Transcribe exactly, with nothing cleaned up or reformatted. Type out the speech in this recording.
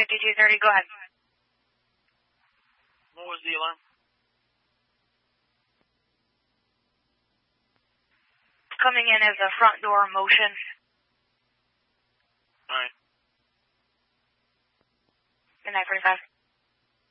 fifty-two thirty, go ahead. What was the alarm? Coming in as a front door motion. Alright. Midnight forty-five.